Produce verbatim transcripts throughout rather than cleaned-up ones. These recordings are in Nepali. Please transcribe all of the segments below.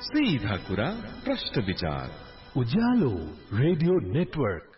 सीधा कुरा प्रश्न विचार उज्यालो रेडियो नेटवर्क।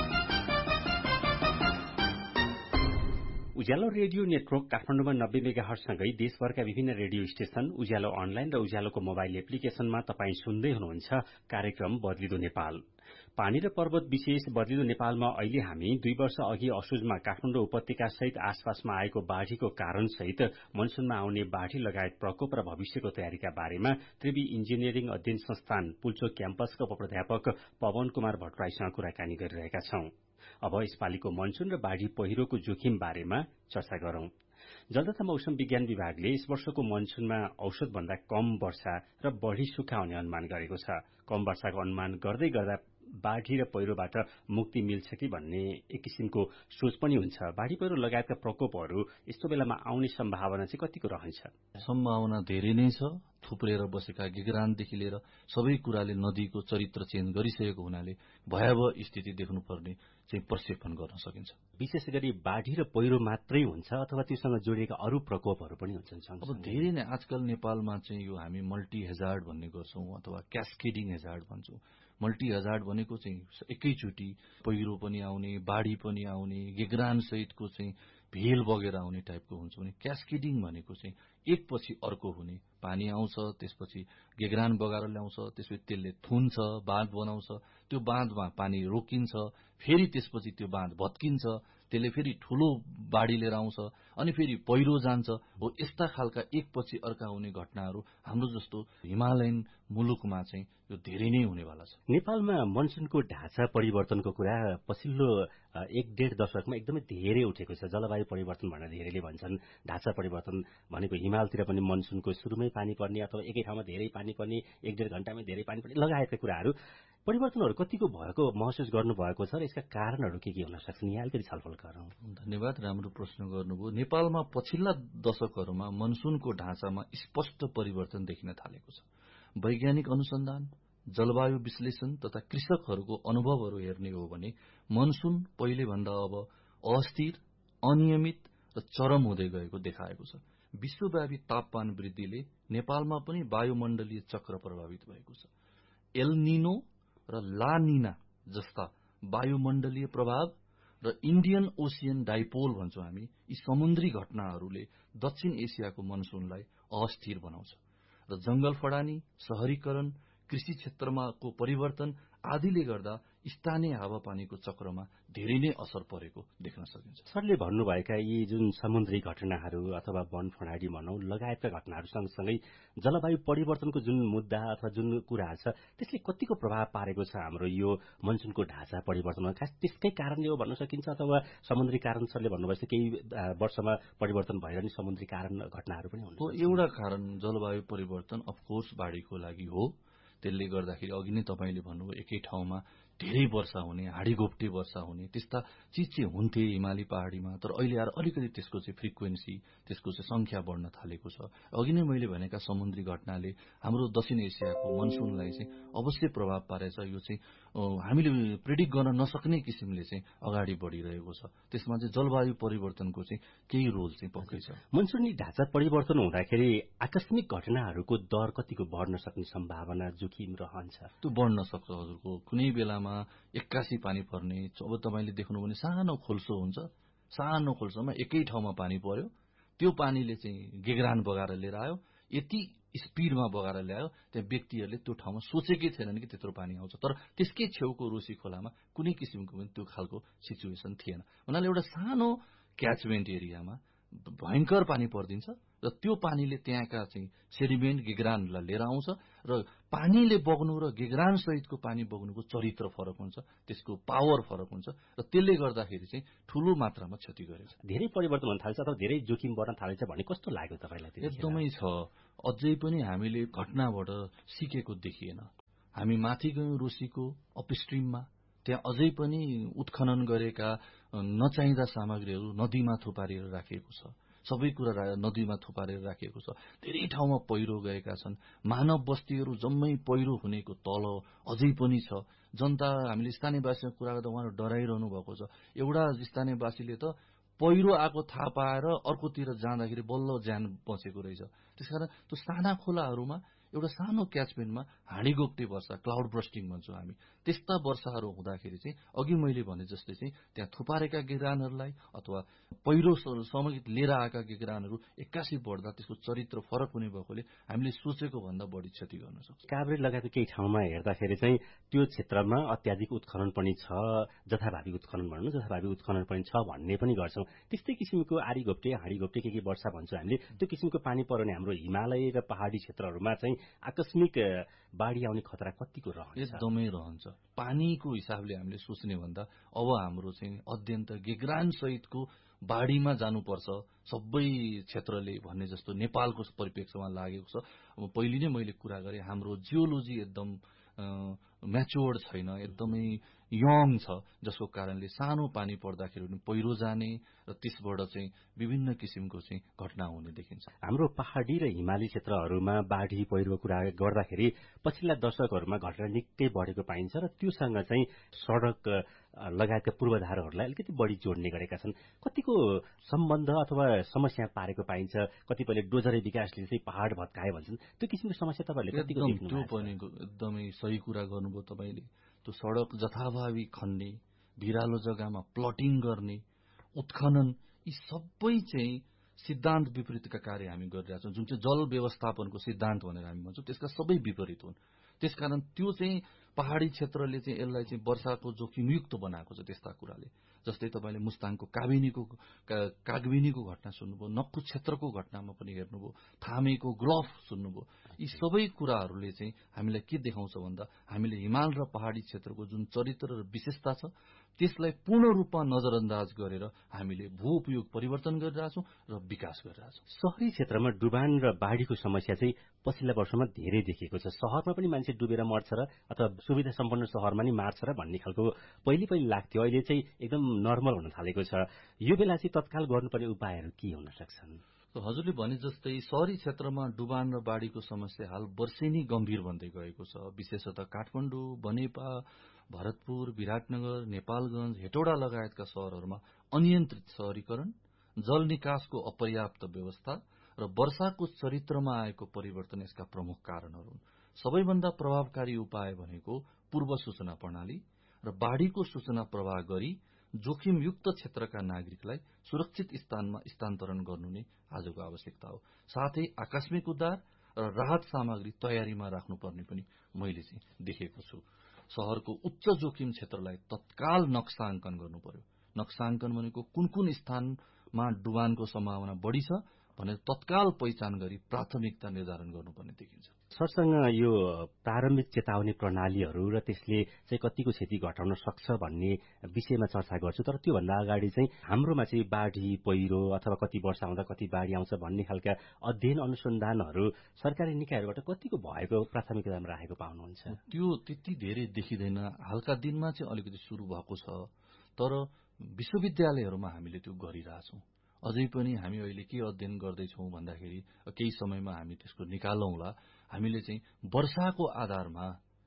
उज्यालो रेडियो नेटवर्क काठमाडौँमा नब्बे मेगाहर्जसँगै देशभरका विभिन्न रेडियो स्टेशन, उज्यालो अनलाइन र उज्यालोको मोबाइल एप्लिकेशनमा तपाईं सुन्दै हुनुहुन्छ कार्यक्रम बदलिदो नेपाल। पानी र पर्वत विशेष बदलिदो नेपालमा अहिले हामी दुई वर्ष अघि असोजमा काठमाडौँ उपत्यका सहित आसपासमा आएको बाढ़ीको कारण सहित मनसूनमा आउने बाढ़ी लगायत प्रकोप र भविष्यको तयारीका बारेमा त्रिवी इन्जिनियरिङ अध्ययन संस्थान पुल्चोक क्याम्पसका उपप्राध्यापक पवन कुमार भट्टराईसँग कुराकानी गरिरहेका छौं। अब यसपालिको मनसून र बाढ़ी पहिरोको जोखिम बारेमा चर्चा गरौं। जल तथा मौसम विज्ञान विभागले यस वर्षको मनसूनमा औसत भन्दा कम वर्षा र बढ़ी सुक्खा हुने अनुमान गरेको छ। कम वर्षाको अनुमान गर्दै गर्दा बाढ़ी र पहिरोबाट मुक्ति मिल्छ कि भन्ने एक किसिमको सोच पनि हुन्छ। बाढ़ी पहिरो लगायतका प्रकोपहरू यस्तो बेलामा आउने सम्भावना चाहिँ कतिको रहन्छ? सम्भावना धेरै नै छ। थुप्रेर बसेका गिगरानदेखि लिएर सबै कुराले नदीको चरित्र चेन्ज गरिसकेको हुनाले भयावह स्थिति देख्नुपर्ने चाहिँ प्रक्षेपण गर्न सकिन्छ। विशेष गरी बाढ़ी र पहिरो मात्रै हुन्छ अथवा त्योसँग जोडिएका अरू प्रकोपहरू पनि हुन्छन्? अब धेरै नै आजकल नेपालमा चाहिँ यो हामी मल्टी हेजार्ड भन्ने गर्छौं अथवा क्यास्केडिङ हेजार्ड भन्छौं। मल्टी हेजार्ड भनेको चाहिँ एकैचोटि पहिरो पनि आउने, बाढ़ी पनि आउने, गिगरान सहितको चाहिँ भेल बगेर आउने टाइपको हुन्छ भने क्यास्केडिङ भनेको चाहिँ एकपछि अर्को हुने। पानी आउँछ, त्यसपछि गेगरान बगाएर ल्याउँछ, त्यसपछि त्यसले थुन्छ, बाँध बनाउँछ, त्यो बाँधमा पानी रोकिन्छ, फेरि त्यसपछि त्यो बाँध भत्किन्छ, त्यसले फेरि ठूलो बाढ़ी लिएर आउँछ, अनि फेरि पहिरो जान्छ। हो यस्ता खालका एकपछि अर्का हुने घटनाहरू हाम्रो जस्तो हिमालयन मुलुकमा चाहिँ यो धेरै नै हुनेवाला छ। नेपालमा मनसूनको ढाँचा परिवर्तनको कुरा पछिल्लो एक डेढ दशकमा एकदमै धेरै उठेको छ। जलवायु परिवर्तन भनेर धेरैले भन्छन्। ढाँचा परिवर्तन भनेको हिमालतिर पनि मनसूनको सुरुमै पानी पर्ने अथवा एकै ठाउँमा धेरै पानी पर्ने, एक डेढ घण्टामै धेरै पानी पर्ने लगायतका कुराहरू परिवर्तनहरू कतिको भएको महसुस गर्नुभएको छ र यसका कारणहरू के के हुन सक्छन्? यहाँ अलिकति छलफल गरौं। धन्यवाद, राम्रो प्रश्न गर्नुभयो। नेपालमा पछिल्ला दशकहरूमा मनसूनको ढाँचामा स्पष्ट परिवर्तन देखिन थालेको छ। वैज्ञानिक अनुसन्धान, जलवायु विश्लेषण तथा कृषकहरूको अनुभवहरू हेर्ने हो भने मनसून पहिले भन्दा अब अस्थिर, अनियमित र चरम हुँदै गएको देखाएको छ। विश्वव्यापी तापमान वृद्धिले नेपालमा पनि वायुमण्डलीय चक्र प्रभावित भएको छ। एल निनो र ला निना जस्ता वायुमण्डलीय प्रभाव र इन्डियन ओसियन डाइपोल भन्छौं हामी, यी समुद्री घटनाहरूले दक्षिण एसियाको मनसूनलाई अस्थिर बनाउँछ र जंगल फडानी, शहरीकरण, कृषि क्षेत्रमा को परिवर्तन आदिले गर्दा स्थानीय हावापानीको चक्रमा धेरै नै असर परेको देख्न सकिन्छ। सरले भन्नुभएका यी जुन समुद्री घटनाहरू अथवा वन फडानी भनौं लगायतका घटनाहरू सँगसँगै जलवायु परिवर्तनको जुन मुद्दा अथवा जुन कुरा छ त्यसले कतिको प्रभाव पारेको छ हाम्रो यो मनसूनको ढाँचा परिवर्तनमा? खास त्यसकै कारणले हो भन्न सकिन्छ अथवा समुद्री कारण? सरले भन्नुभएछ केही वर्षमा परिवर्तन भएर नि समुद्री कारण घटनाहरू पनि हुन्। एउटा कारण जलवायु परिवर्तन अफकोर्स बाढ़ीको लागि हो। त्यसले गर्दाखेरि अघि नै तपाईले भन्नुभयो एकै ठाउँमा धेरै वर्षा हुने, हाडीगोप्टे वर्षा हुने, त्यस्ता चीज चाहिँ हुन्थे हिमाली पहाड़ीमा। तर अहिले आएर अलिकति त्यसको चाहिँ फ्रिक्वेन्सी, त्यसको चाहिँ संख्या बढ्न थालेको छ। अघि नै मैले भनेका समुद्री घटनाले हाम्रो दक्षिण एसियाको मनसूनलाई चाहिँ अवश्य प्रभाव पारेछ। यो चाहिँ हामीले प्रेडिक्ट गर्न नसक्ने किसिमले चाहिँ अगाडि बढिरहेको छ। त्यसमा चाहिँ जलवायु परिवर्तनको चाहिँ केही रोल चाहिँ पक्कै छ। मनसूनी ढाँचा परिवर्तन हुँदाखेरि आकस्मिक घटनाहरूको दर कतिको बढ्न सक्ने सम्भावना जोखिम रहन्छ? त्यो बढ्न सक्छ हजुरको। कुनै बेलामा एक्कासी पानी पर्ने, अब तपाईले देख्नु भने सानो खोल्सो हुन्छ, सानो खोल्सोमा एकै ठाउँमा पानी पर्यो, त्यो पानीले चाहिँ गेगरान बगाएर लिएर आयो, यति स्पिडमा बगाएर ल्यायो त्यहाँ व्यक्तिहरूले त्यो ठाउँमा सोचेकै थिएनन् कि त्यत्रो पानी आउँछ। तर त्यसकै छेउको रोसी खोलामा कुनै किसिमको पनि त्यो खालको सिचुएसन थिएन। भन्नाले एउटा सानो क्याचमेन्ट एरियामा भयंकर पानी पर्दिन्छ र त्यो पानीले त्यहाँका चाहिँ सेडिमेन्ट गिगरानलाई लिएर आउँछ र पानीले बग्नु र गिगरान सहितको पानी बग्नुको चरित्र फरक हुन्छ, त्यसको पावर फरक हुन्छ र त्यसले गर्दाखेरि चाहिँ ठूलो मात्रामा क्षति गरेछ। धेरै परिवर्तन हुन थाल्छ अथवा धेरै जोखिम बढ्न थाल्छ भने कस्तो लाग्यो तपाईलाई? एकदमै छ। अझै पनि हामीले घटनाबाट सिकेको देखिएन। हामी माथि गयौं रोसीको अपस्ट्रिममा, त्यहाँ अझै पनि उत्खनन गरेका नचाहिँदा सामग्रीहरू नदीमा थुपारिएर राखिएको छ। सबै कुरा नदीमा थुपारेर राखिएको छ। धेरै ठाउँमा पहिरो गएका छन्। मानव बस्तीहरू जम्मै पहिरो हुनेको तल अझै पनि छ। जनता हामीले स्थानीयवासीसँग कुरा गर्दा उहाँहरू डराइरहनु भएको छ। एउटा स्थानीयवासीले त पहिरो आएको थाहा पाएर अर्कोतिर जाँदाखेरि बल्ल ज्यान बचेको रहेछ। त्यसकारण त्यो साना खोलाहरूमा एउटा सानो क्याचमेन्टमा हाँडीगोप्टे वर्षा, क्लाउड ब्रस्टिङ भन्छौँ हामी, त्यस्ता वर्षाहरू हुँदाखेरि चाहिँ अघि मैले भने जस्तै चाहिँ त्यहाँ थुपारेका गिरानहरूलाई अथवा पहिरो समेत लिएर आएका गिरानहरू एक्कासी बढ्दा त्यसको चरित्र फरक हुने भएकोले हामीले सोचेको भन्दा बढी क्षति गर्न सक्छ। काभ्रे लगायतको केही ठाउँमा हेर्दाखेरि चाहिँ त्यो क्षेत्रमा अत्याधिक उत्खनन पनि छ, जथाभावी उत्खनन भनौँ, जथाभावी उत्खनन पनि छ भन्ने पनि गर्छौँ। त्यस्तै किसिमको आरीघोप्टे, हाँडीघोप्टे के के वर्षा भन्छौँ हामीले, त्यो किसिमको पानी पर्ने हाम्रो हिमालय र पहाडी क्षेत्रहरूमा चाहिँ आकस्मिक बाढी आउने खतरा कतिको रहन्छ? एकदमै रहन्छ। पानीको हिसाबले हामीले सोच्ने भन्दा अब हाम्रो चाहिँ अध्ययन त गेग्रान सहितको बाढीमा जानुपर्छ सबै क्षेत्रले भन्ने जस्तो नेपालको परिप्रेक्ष्यमा लागेको छ। अब पहिले नै मैले कुरा गरेँ, हाम्रो जियोलोजी एकदम म्याच्योर्ड छैन, एकदमै यङ छ, जसको कारणले सानो पानी पर्दाखेरि पनि पहिरो जाने र त्यसबाट चाहिँ विभिन्न किसिमको चाहिँ घटना हुने देखिन्छ। हाम्रो पहाडी र हिमाली क्षेत्रहरूमा बाढी पहिरोको कुरा गर्दाखेरि पछिल्ला दशकहरूमा घटना निकै बढेको पाइन्छ र त्योसँग चाहिँ सडक लगायतका पूर्वाधारहरूलाई अलिकति बढी जोड्ने गरेका छन्। कतिको सम्बन्ध अथवा समस्या पारेको पाइन्छ? कतिपयले डोजरे विकासले चाहिँ पहाड भत्काए भन्छन्, त्यो किसिमको समस्या तपाईँहरूले कतिको देख्नु भएको छ? त्यो पनि एकदमै सही कुरा गर्नुभयो तपाईँले। त्यो सडक जथाभावी खन्ने, भिरालो जग्गामा प्लटिङ गर्ने, उत्खनन, यी सबै चाहिँ सिद्धान्त विपरीतका कार्य हामी गरिरहेका छौँ। जुन चाहिँ जल व्यवस्थापनको सिद्धान्त भनेर हामी भन्छौँ, त्यसका सबै विपरीत हुन्। त्यसकारण त्यो चाहिँ पहाडी क्षेत्रले चाहिँ यसलाई चाहिँ वर्षाको जोखिमयुक्त बनाएको छ त्यस्ता कुराले। जस्तै तपाईँले मुस्ताङको काबिनीको कागबिनीको घटना सुन्नुभयो, नक्कु क्षेत्रको घटनामा पनि हेर्नुभयो, थामेको ग्लफ सुन्नुभयो। यी सबै कुराहरूले चाहिँ हामीलाई के देखाउँछ भन्दा हामीले हिमाल र पहाडी क्षेत्रको जुन चरित्र र विशेषता छ त्यसलाई पूर्ण रूपमा नजरअन्दाज गरेर हामीले भू उपयोग परिवर्तन गरिरहेछौँ र विकास गरिरहेछौँ। शहरी क्षेत्रमा डुबान र बाढीको समस्या चाहिँ पछिल्ला वर्षमा धेरै देखिएको छ। शहरमा पनि मान्छे डुबेर मर्छ र अथवा सुविधा सम्पन्न शहरमा नि मार्छ र भन्ने खालको पहिले पहिले लाग्थ्यो, अहिले चाहिँ एकदम नर्मल हुन थालेको छ। यो बेला चाहिँ तत्काल गर्नुपर्ने उपायहरू के हुन सक्छन्? हजुरले भने जस्तै शहरी क्षेत्रमा डुबान र बाढीको समस्या हाल वर्षेनी गम्भीर बन्दै गएको छ। विशेषतः काठमाडौँ, बनेपा, भरतपुर, विराटनगर, नेपालगञ्ज, हेटौडा लगायतका शहरहरूमा अनियन्त्रित शहरीकरण, जल निकासको अपर्याप्त व्यवस्था र वर्षाको चरित्रमा आएको परिवर्तन यसका प्रमुख कारणहरू हुन्। सबैभन्दा प्रभावकारी उपाय भनेको पूर्व सूचना प्रणाली र बाढीको सूचना प्रवाह गरी जोखिमयुक्त क्षेत्रका नागरिकलाई सुरक्षित स्थानमा स्थानान्तरण गर्नु नै आजको आवश्यकता हो। साथै आकस्मिक उद्धार र राहत सामग्री तयारीमा राख्नुपर्ने पनि मैले चाहिँ देखेको छु। शहरको उच्च जोखिम क्षेत्रलाई तत्काल नक्साङ्कन गर्नु पर्यो। नक्साङ्कन भनेको कुन कुन स्थानमा डुबानको सम्भावना बढी छ भनेर तत्काल पहिचान गरी प्राथमिकता निर्धारण गर्नुपर्ने देखिन्छ। सरसँग यो प्रारम्भिक चेतावनी प्रणालीहरू र त्यसले चाहिँ कतिको क्षति घटाउन सक्छ भन्ने विषयमा चर्चा गर्छु, तर त्योभन्दा अगाडि चाहिँ हाम्रोमा चाहिँ बाढी पहिरो अथवा कति वर्ष आउँदा कति बाढी आउँछ भन्ने खालका अध्ययन अनुसन्धानहरू सरकारी निकायहरूबाट कतिको भएको प्राथमिकतामा राखेको पाउनुहुन्छ? त्यो त्यति धेरै देखिँदैन। हालका दिनमा चाहिँ अलिकति सुरु भएको छ, तर विश्वविद्यालयहरूमा हामीले त्यो गरिरहेछौँ। अझै पनि हामी अहिले के अध्ययन गर्दैछौँ भन्दाखेरि केही समयमा हामी त्यसको निकालौँला। हामीले चाहिँ वर्षाको आधारमा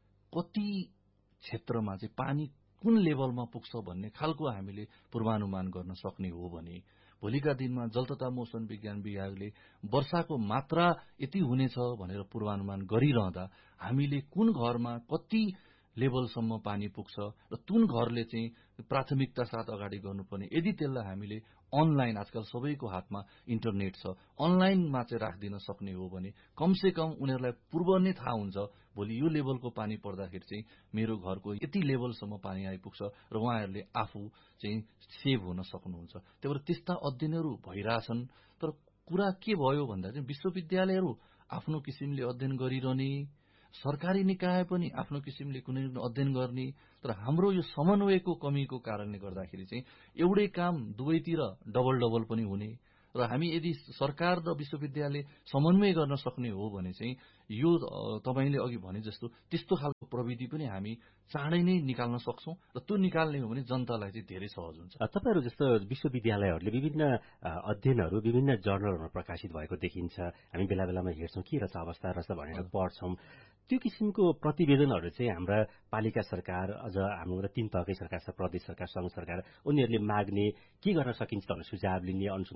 कति क्षेत्रमा चाहिँ पानी कुन लेभलमा पुग्छ भन्ने खालको हामीले पूर्वानुमान गर्न सक्ने हो भने भोलिका दिनमा जल तथा मौसम विज्ञान विभागले वर्षाको मात्रा यति हुनेछ भनेर पूर्वानुमान गरिरहँदा हामीले कुन घरमा कति लेभलसम्म पानी पुग्छ र कुन घरले चाहिँ प्राथमिकता साथ अगाडि गर्नुपर्ने, यदि त्यसलाई हामीले अनलाइन, आजकल सबैको हातमा इन्टरनेट छ, अनलाइनमा चाहिँ राखिदिन सक्ने हो भने कमसे कम उनीहरूलाई पूर्व नै थाहा हुन्छ भोलि यो लेभलको पानी पर्दाखेरि चाहिँ मेरो घरको यति लेभलसम्म पानी आइपुग्छ र उहाँहरूले आफू चाहिँ सेभ हुन सक्नुहुन्छ। त्यही भएर त्यस्ता अध्ययनहरू भइरहेछन्। तर कुरा के भयो भन्दा चाहिँ विश्वविद्यालयहरू आफ्नो किसिमले अध्ययन गरिरहने, सरकारी निकाय पनि आफ्नो किसिमले कुनै अध्ययन गर्ने, तर हाम्रो यो समन्वयको कमीको कारणले गर्दाखेरि चाहिँ एउटै काम दुवैतिर डबल डबल पनि हुने र हामी यदि सरकार र विश्वविद्यालय समन्वय गर्न सक्ने हो भने चाहिँ यो तपाईले अघि भने जस्तो त्यस्तो खालको प्रविधि पनि हामी चाँडै नै निकाल्न सक्छौं र त्यो निकाल्ने हो भने जनतालाई चाहिँ धेरै सहज हुन्छ। तपाईहरु जस्तो विश्वविद्यालयहरूले विभिन्न अध्ययनहरू विभिन्न जर्नलहरूमा प्रकाशित भएको देखिन्छ। हामी बेला बेलामा हेर्छौं के रहेछ अवस्था रहेछ भनेर पढ्छौं। त्यो किसिमको प्रतिवेदनहरू चाहिँ हाम्रा पालिका सरकार, अझ हाम्रो तीन तहकै सरकार छ, प्रदेश सरकार, संघ सरकार, उनीहरूले माग्ने के गर्न सकिन्छ भनेर सुझाव लिने, अनुसन्धान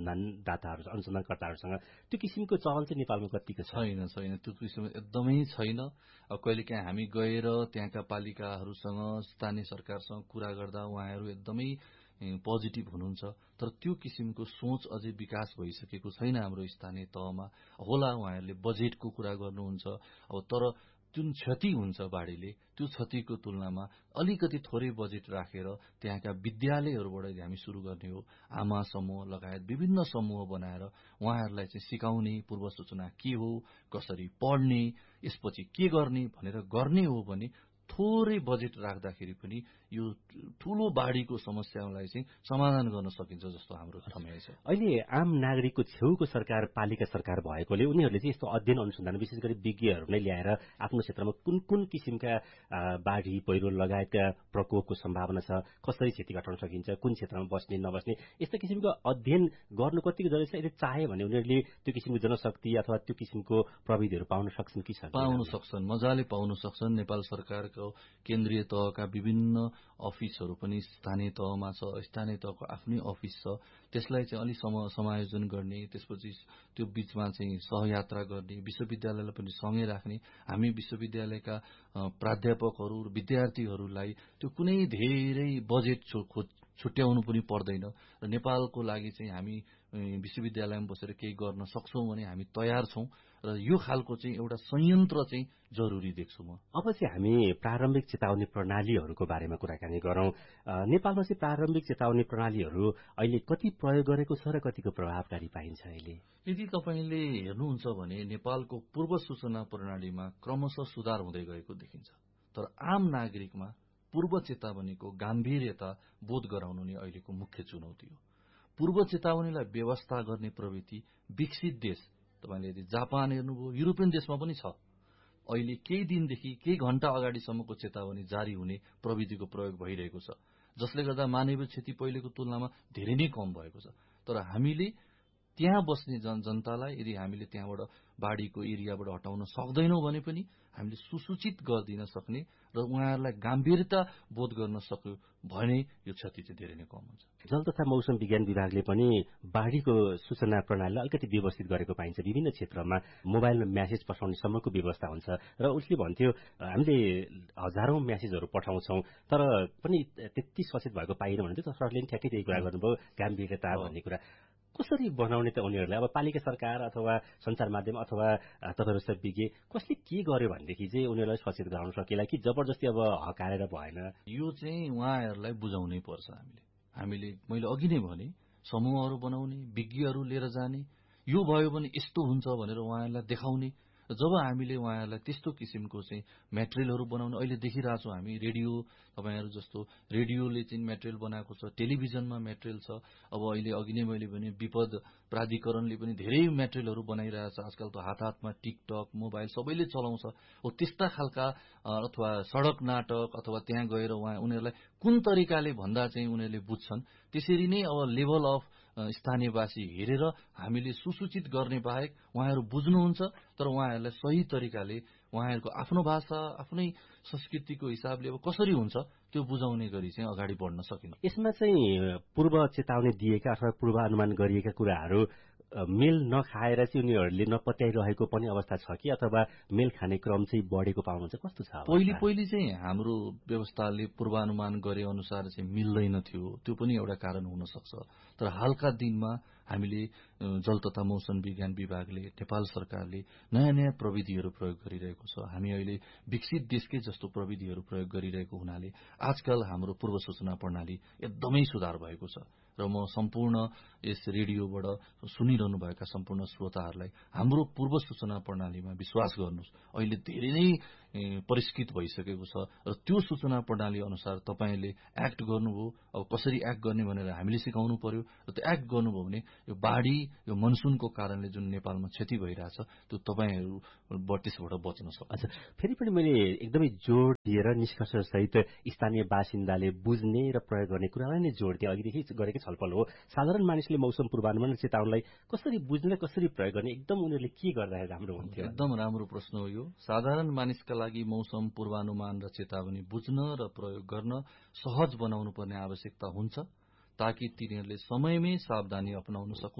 अनुसन्धानदाताहरू अनुसन्धानकर्ताहरूसँग त्यो किसिमको चहल चाहिँ नेपालमा कतिको छ? छैन छैन त्यो किसिम एकदमै छैन। कहिलेकाहीँ हामी गएर त्यहाँका पालिकाहरूसँग स्थानीय सरकारसँग कुरा गर्दा उहाँहरू एकदमै पोजिटिभ हुनुहुन्छ, तर त्यो किसिमको सोच अझै विकास भइसकेको छैन हाम्रो स्थानीय तहमा। होला उहाँहरूले बजेटको कुरा गर्नुहुन्छ, अब तर जुन क्षति हुन्छ बाढीले त्यो क्षतिको तुलनामा अलिकति थोरै बजेट राखेर त्यहाँका विद्यालयहरूबाट हामी सुरु गर्ने हो। आमा समूह लगायत विभिन्न समूह बनाएर उहाँहरूलाई चाहिँ सिकाउने पूर्व सूचना के हो, कसरी पढ्ने, यसपछि के गर्ने भनेर गर्ने हो भने थोरै बजेट राख्दाखेरि पनि यो ठूलो बाढीको समस्यालाई चाहिँ समाधान गर्न सकिन्छ जस्तो हाम्रो ठमाइ छ। अहिले आम नागरिकको छेउको सरकार पालिका सरकार भएकोले उनीहरूले चाहिँ यस्तो अध्ययन अनुसन्धान विशेष गरी विज्ञहरू नै ल्याएर आफ्नो क्षेत्रमा कुन कुन किसिमका बाढी पहिरो लगायतका प्रकोपको सम्भावना छ, कसरी क्षति घटाउन सकिन्छ, कुन क्षेत्रमा बस्ने नबस्ने यस्ता किसिमको अध्ययन गर्नु कतिको जरुरी छ? यदि चाहे भने उनीहरूले त्यो किसिमको जनशक्ति अथवा त्यो किसिमको प्रविधिहरू पाउन सक्छन् कि सक्दैनन्? पाउन सक्छन्, मजाले पाउन सक्छन्। नेपाल सरकारको केन्द्रीय तहका विभिन्न अफिसहरू पनि स्थानीय तहमा छ, स्थानीय तहको आफ्नै अफिस छ। त्यसलाई चाहिँ अलि समायोजन गर्ने, त्यसपछि त्यो बीचमा चाहिँ सहयात्रा गर्ने, विश्वविद्यालयलाई पनि सँगै राख्ने, हामी विश्वविद्यालयका प्राध्यापकहरू विद्यार्थीहरूलाई त्यो कुनै धेरै बजेट छुट्याउनु पनि पर्दैन र नेपालको लागि चाहिँ हामी विश्वविद्यालयमा बसेर केही गर्न सक्छौं भने हामी तयार छौं र यो खालको चाहिँ एउटा संयन्त्र चाहिँ जरुरी देख्छु म। अब चाहिँ हामी प्रारम्भिक चेतावनी प्रणालीहरूको बारेमा कुराकानी गरौं। नेपालमा चाहिँ प्रारम्भिक चेतावनी प्रणालीहरू अहिले कति प्रयोग गरेको छ र कतिको प्रभावकारी पाइन्छ अहिले? यदि तपाईले हेर्नुहुन्छ भने नेपालको पूर्व सूचना प्रणालीमा क्रमशः सुधार हुँदै गएको देखिन्छ, तर आम नागरिकमा पूर्व चेतावनीको गाम्भीर्यता बोध गराउनु नै अहिलेको मुख्य चुनौती हो। पूर्व चेतावनीलाई व्यवस्था गर्ने प्रवृत्ति विकसित देश, तपाईले यदि जापान हेर्नुभयो, युरोपियन देशमा पनि छ। अहिले केही दिनदेखि केही घण्टा अगाडिसम्मको चेतावनी जारी हुने प्रविधिको प्रयोग भइरहेको छ, जसले गर्दा मानवीय क्षति पहिलेको तुलनामा धेरै नै कम भएको छ। तर हामीले त्यहाँ बस्ने जन जनतालाई यदि हामीले त्यहाँबाट बाढीको एरियाबाट हटाउन सक्दैनौं भने पनि हामीले सुसूचित गर्दिन सक्ने र उहाँहरूलाई गम्भीरता बोध गर्न सक्यो भने यो क्षति चाहिँ धेरै नै कम हुन्छ। जल तथा मौसम विज्ञान विभागले पनि बाढीको सूचना प्रणालीलाई अलिकति व्यवस्थित गरेको पाइन्छ। विभिन्न क्षेत्रमा मोबाइलमा म्यासेज पठाउने सम्मको व्यवस्था हुन्छ र उसले भन्थ्यो हामीले हजारौं म्यासेजहरू पठाउँछौं तर पनि त्यति सचेत भएको पाइएन भने त्यो सरले पनि ठ्याक्कै त्यही कुरा गर्नुभयो, गम्भीरता भन्ने कुरा कसरी बनाउने त उनीहरूलाई? अब पालिका सरकार अथवा सञ्चार माध्यम अथवा तपाईँहरू सब विज्ञ कसले के गर्यो भनेदेखि चाहिँ उनीहरूलाई सचेत गराउन सकिएला कि जबरजस्ती अब हकारेर भएन? यो चाहिँ उहाँहरूलाई बुझाउनै पर्छ। हामीले हामीले मैले अघि नै भने समूहहरू बनाउने, विज्ञहरू लिएर जाने, यो भयो भने यस्तो हुन्छ भनेर उहाँहरूलाई देखाउने। जब हामीले उहाँहरूलाई त्यस्तो किसिमको चाहिँ मेटेरियलहरू बनाउने, अहिले देखिरहेको छौँ हामी रेडियो, तपाईहरु जस्तो रेडियोले चाहिँ मेटेरियल बनाएको छ, टेलिभिजनमा मेटेरियल छ। अब अहिले अघि नै मैले भने विपद प्राधिकरणले पनि धेरै मेटेरियलहरू बनाइरहेछ। आजकल त हात हातमा टिकटक, मोबाइल सबैले चलाउँछ। हो त्यस्ता खालका अथवा सडक नाटक अथवा त्यहाँ गएर उहाँ उनीहरूलाई कुन तरिकाले भन्दा चाहिँ उनीहरूले बुझ्छन्, त्यसरी नै अब लेभल अफ स्थानीयवासी हेरेर हामीले सुसूचित गर्ने बाहेक उहाँहरू बुझ्नुहुन्छ, तर उहाँहरूलाई सही तरिकाले उहाँहरूको आफ्नो भाषा आफ्नै संस्कृतिको हिसाबले अब कसरी हुन्छ त्यो बुझाउने गरी चाहिँ अगाडि बढ्न सकिन्छ। यसमा चाहिँ पूर्व चेतावनी दिएका अथवा पूर्वानुमान गरिएका कुराहरू मेल नखाएर चाहिँ उनीहरूले नपत्याइरहेको पनि अवस्था छ कि अथवा मेल खाने क्रम चाहिँ बढेको पाउनुहुन्छ? कस्तो छ? पहिले पहिले चाहिँ हाम्रो व्यवस्थाले पूर्वानुमान गरे अनुसार चाहिँ मिल्दैन थियो, त्यो पनि एउटा कारण हुन सक्छ। तर हालका दिनमा हामीले जल तथा मौसम विज्ञान विभागले, नेपाल सरकारले नयाँ नयाँ प्रविधिहरू प्रयोग गरिरहेको छ। हामी अहिले विकसित देशकै जस्तो प्रविधिहरू प्रयोग गरिरहेको हुनाले आजकल हाम्रो पूर्व सूचना प्रणाली एकदमै सुधार भएको छ र म सम्पूर्ण यस रेडियोबाट सुनिरहनु भएका सम्पूर्ण श्रोताहरूलाई हाम्रो पूर्व सूचना प्रणालीमा विश्वास गर्नुहोस्। अहिले धेरै नै परिष्कृत भइसकेको छ र त्यो सूचना प्रणाली अनुसार तपाईले एक्ट गर्नुभयो। अब कसरी एक्ट गर्ने भनेर हामीले सिकाउनु पर्यो र त्यो एक्ट गर्नुभयो भने यो बाढी, यो मनसुनको कारणले जुन नेपालमा क्षति भइरहेछ त्यो तपाईहरू त्यसबाट बच्न सक्छ। अच्छा, फेरि पनि मैले एकदमै जोड दिएर निष्कर्ष सहित स्थानीय बासिन्दाले बुझ्ने र प्रयोग गर्ने कुरालाई नै जोड दिए। अघिदेखि गरेकै छलफल हो। साधारण मानिसले मौसम पूर्वानुमान र चेतावनीलाई कसरी बुझ्ने र कसरी प्रयोग गर्ने, एकदम उनीहरूले के गर्दाखेरि राम्रो हुन्थ्यो? एकदम राम्रो प्रश्न हो यो। साधारण मानिसका लागि मौसम पूर्वानुमान र चेतावनी बुझ्न र प्रयोग गर्न सहज बनाउनु पर्ने आवश्यकता हुन्छ ताकि तिनीहरूले समयमै सावधानी अपनाउन सकुन्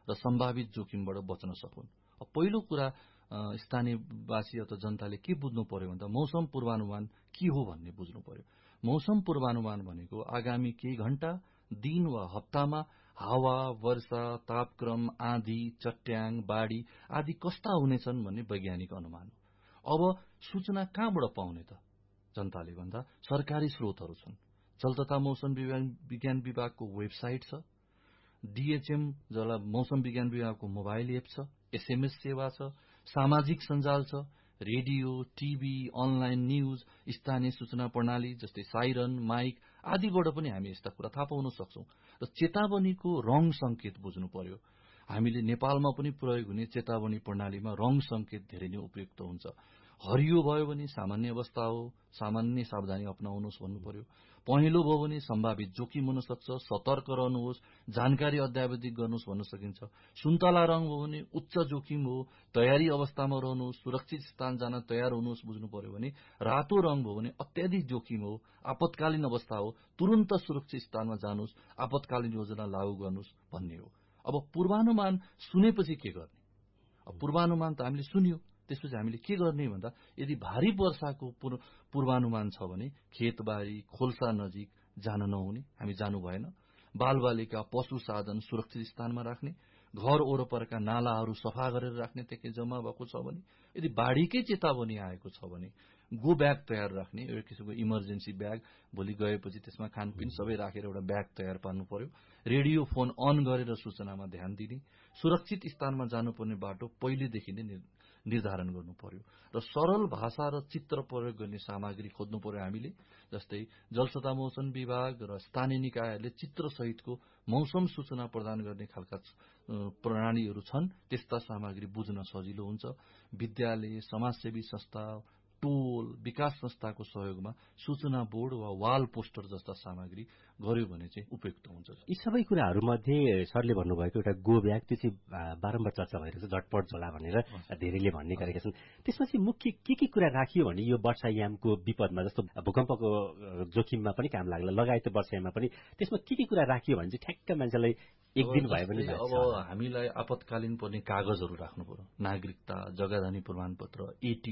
र सम्भावित जोखिमबाट बच्न सकुन्। पहिलो कुरा स्थानीयवासी अथवा जनताले के बुझ्नु पर्यो भन्दा मौसम पूर्वानुमान के हो भन्ने बुझ्नु पर्यो। मौसम पूर्वानुमान भनेको आगामी केही घण्टा, दिन वा हप्तामा हावा, वर्षा, तापक्रम, आँधी, चट्याङ, बाढ़ी आदि कस्ता हुनेछन् भन्ने वैज्ञानिक अनुमान हो। अब सूचना कहाँबाट पाउने त जनताले भन्दा सरकारी स्रोतहरू छन्। जल तथा मौसम विज्ञान विभागको वेबसाइट छ, डीएचएम जसलाई मौसम विज्ञान विभागको मोबाइल एप छ, एसएमएस सेवा छ, सामाजिक सञ्जाल छ, रेडियो, टीभी, अनलाइन न्यूज, स्थानीय सूचना प्रणाली जस्तै साइरन, माइक आदिबाट पनि हामी यस्ता कुरा थाहा पाउन सक्छौं। र चेतावनीको रङ संकेत बुझ्नु पर्यो। हामीले नेपालमा पनि प्रयोग हुने चेतावनी प्रणालीमा रङ संकेत धेरै नै उपयुक्त हुन्छ। हरियो भयो भने सामान्य अवस्था हो, सामान्य सावधानी अपनाउनुहोस् भन्नु पर्यो। पहेँलो भयो भने सम्भावित जोखिम हुन सक्छ, सतर्क रहनुहोस्, जानकारी अद्यावधिक गर्नुहोस् भन्न सकिन्छ। सुन्तला रङ भयो भने उच्च जोखिम हो, तयारी अवस्थामा रहनुहोस्, सुरक्षित स्थान जान तयार हुनुहोस् बुझ्नु पर्यो भने। रातो रङ भयो भने अत्याधिक जोखिम हो, आपतकालीन अवस्था हो, तुरन्त सुरक्षित स्थानमा जानुहोस्, आपतकालीन योजना लागू गर्नुहोस् भन्ने हो। अब पूर्वानुमान सुनेपछि के गर्ने? अब पूर्वानुमान त हामीले सुन्यो, त्यसपछि हामीले के गर्ने भन्दा यदि भारी वर्षाको पूर्वानुमान छ भने खेतबारी, खोल्सा नजिक जान नहुने, हामी जानु भएन। बालबालिका, पशु साधन सुरक्षित स्थानमा राख्ने, घर वरपरका नालाहरू सफा गरेर राख्ने, त्यहाँ जम्मा भएको छ भने। यदि बाढ़ीकै चेतावनी आएको छ भने गो ब्याग तयार राख्ने, एउटा किसिमको इमर्जेन्सी ब्याग, भोलि गएपछि त्यसमा खानपिन सबै राखेर एउटा ब्याग तयार पार्नु पर्यो। रेडियो फोन अन गरेर सूचनामा ध्यान दिने, सुरक्षित स्थानमा जानुपर्ने बाटो पहिलेदेखि नै निर्धारण गर्नु पर्यो र सरल भाषा र चित्र प्रयोग गर्ने सामग्री खोज्नु पर्यो हामीले। जस्तै जल तथा मौसम विभाग र स्थानीय निकायहरूले चित्र सहितको मौसम सूचना प्रदान गर्ने खालका प्रणालीहरू छन्, त्यस्ता सामग्री बुझ्न सजिलो हुन्छ। विद्यालय, समाजसेवी संस्था, टोल, विकास संस्थाको सहयोगमा सूचना बोर्ड वा वाल पोस्टर जस्ता सामग्री गर्यो भने चाहिँ उपयुक्त हुन्छ। यी सबै कुराहरू मध्ये सरले भन्नुभएको एउटा गो ब्याग, त्यो चाहिँ बारम्बार चर्चा भइरहेको छ, झटपट झोला भनेर धेरैले भन्ने गरेका छन्। त्यसमा चाहिँ मुख्य के के कुरा राखियो भने यो वर्षायामको विपदमा, जस्तो भूकम्पको जोखिममा पनि काम लाग्ला, लगायत वर्षायाममा पनि त्यसमा के के कुरा राखियो भने चाहिँ ठ्याक्क मान्छेलाई एक दिन भयो भने अब हामीलाई आपतकालीन पर्ने कागजहरू राख्नु पर्यो। नागरिकता, जग्गाधनी प्रमाणपत्र, एटी